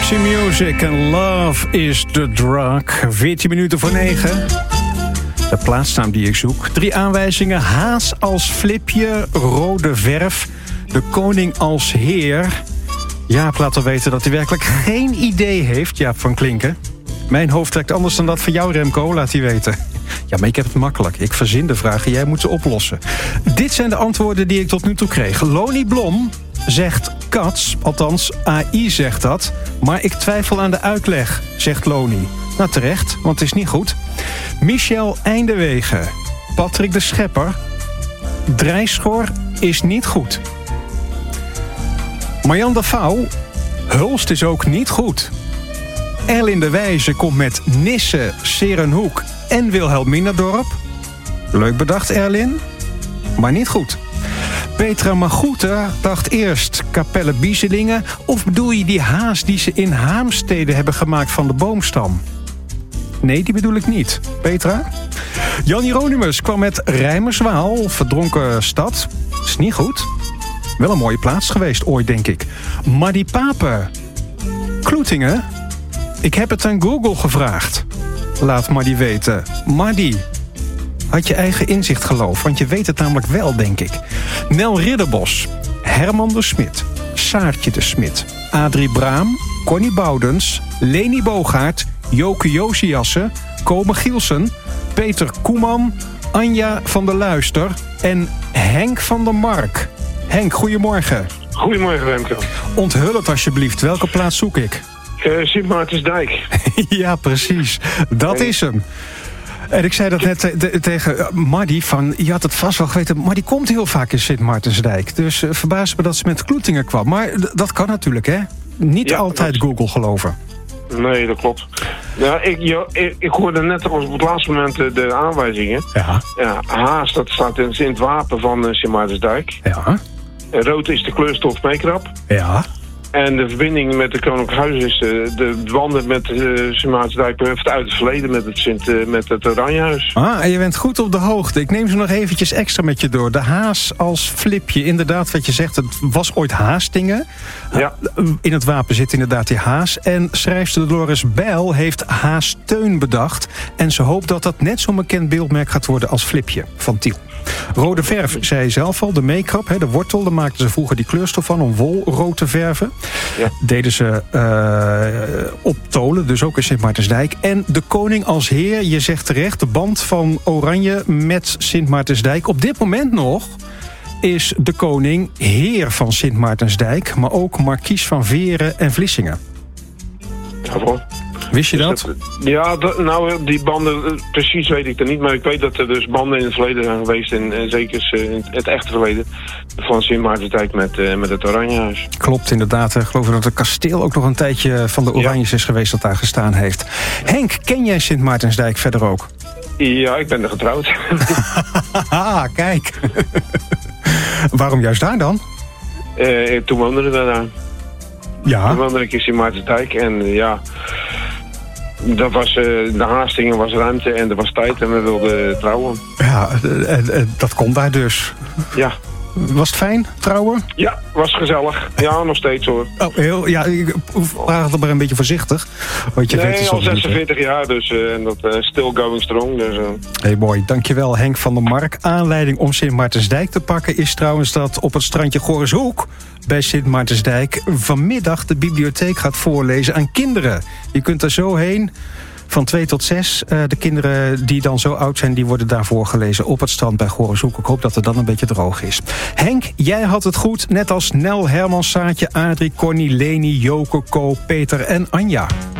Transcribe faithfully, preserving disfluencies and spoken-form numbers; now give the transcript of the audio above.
Roxy Music en Love is the Drug. veertien minuten voor negen. De plaatsnaam die ik zoek. Drie aanwijzingen. Haas als flipje, rode verf. De koning als heer. Jaap laat al weten dat hij werkelijk geen idee heeft. Jaap van Klinken. Mijn hoofd trekt anders dan dat van jou, Remco, laat hij weten. Ja, maar ik heb het makkelijk. Ik verzin de vragen, jij moet ze oplossen. Dit zijn de antwoorden die ik tot nu toe kreeg. Loni Blom zegt Cats, althans A I zegt dat. Maar ik twijfel aan de uitleg, zegt Loni. Nou, terecht, want het is niet goed. Michel Eindewegen, Patrick de Schepper. Drijschor is niet goed. Marjan de Vouw, Hulst is ook niet goed. Erlin de Wijze komt met Nisse, Serenhoek en Wilhelminadorp. Leuk bedacht, Erlin, maar niet goed. Petra Magouta dacht eerst Capelle Bieselingen. Of bedoel je die haas die ze in Haamstede hebben gemaakt van de boomstam? Nee, die bedoel ik niet. Petra? Jan Hieronymus kwam met Rijmerswaal, verdronken stad. Is niet goed. Wel een mooie plaats geweest ooit, denk ik. Maddy Pape, Kloetingen. Ik heb het aan Google gevraagd. Laat Maddy weten. Maddy, had je eigen inzicht geloof, want je weet het namelijk wel, denk ik. Nel Ridderbos, Herman de Smit, Saartje de Smit, Adrie Braam, Connie Boudens, Leni Bogaert, Joke Josiassen, Kome Gielsen, Peter Koeman, Anja van der Luister en Henk van der Mark. Henk, goedemorgen. Goedemorgen, Remco. Onthul het alsjeblieft. Welke plaats zoek ik? Uh, Sint Maartensdijk. Ja, precies. Dat is hem. En ik zei dat net te, te, tegen uh, Maddy van, je had het vast wel geweten, maar die komt heel vaak in Sint Maartensdijk. Dus uh, verbaasde me dat ze met Kloetingen kwam. Maar d- dat kan natuurlijk, hè? Niet ja, altijd dat... Google geloven. Nee, dat klopt. Ja, ik, ja, ik, ik hoorde net op het laatste moment de aanwijzingen. Ja. Ja, Haas, dat staat in, in het wapen van uh, Sint Maartensdijk. Ja. Rood is de kleurstof meekrap. Ja. En de verbinding met de Koninklijk Huis is uh, de banden met uh, Sint Maartensdijk uit het verleden met het, Sint, uh, met het Oranjehuis. Ah, en je bent goed op de hoogte. Ik neem ze nog eventjes extra met je door. De haas als flipje. Inderdaad, wat je zegt, het was ooit Haastingen. Ja. In het wapen zit inderdaad die haas. En schrijfster Dolores Bijl heeft Haasteun bedacht. En ze hoopt dat dat net zo'n bekend beeldmerk gaat worden als flipje van Tiel. Rode verf, zei je zelf al, de meekrap, de wortel, daar maakten ze vroeger die kleurstof van om wol rood te verven. Ja. Deden ze uh, op Tolen, dus ook in Sint Maartensdijk. En de koning als heer, je zegt terecht, de band van Oranje met Sint Maartensdijk. Op dit moment nog is de koning heer van Sint Maartensdijk, maar ook markies van Veren en Vlissingen. Ja, Wist je dat? Ja, dat, nou, die banden, precies weet ik er niet. Maar ik weet dat er dus banden in het verleden zijn geweest. En, en zeker in het echte verleden van Sint Maartensdijk met, uh, met het Oranjehuis. Klopt, inderdaad. Ik geloof dat het kasteel ook nog een tijdje van de Oranjes ja. is geweest dat daar gestaan heeft. Henk, ken jij Sint Maartensdijk verder ook? Ja, ik ben er getrouwd. Ah, kijk. Waarom juist daar dan? Uh, toen woonde we daarna. Ja. Toen woonde ik in Sint Maartensdijk en uh, ja... Dat was, uh, de Haastingen was ruimte en er was tijd en we wilden trouwen. Ja, en, en dat kon daar dus. Ja. Was het fijn, trouwen? Ja, was gezellig. Ja, nog steeds hoor. Oh, heel, ja, ik vraag het maar een beetje voorzichtig. Want je nee, weet het al zesenveertig jaar, dus uh, en dat uh, still going strong. Dus, uh. Hey, mooi. Dankjewel, Henk van der Mark. Aanleiding om Sint Maartensdijk te pakken is trouwens dat op het strandje Gorishoek bij Sint Maartensdijk vanmiddag de bibliotheek gaat voorlezen aan kinderen. Je kunt er zo heen. Van twee tot zes. Uh, de kinderen die dan zo oud zijn, die worden daar voorgelezen op het strand bij Gorishoek. Ik hoop dat het dan een beetje droog is. Henk, jij had het goed. Net als Nel, Herman, Saatje, Adrie, Connie, Leni, Joke, Ko, Peter en Anja.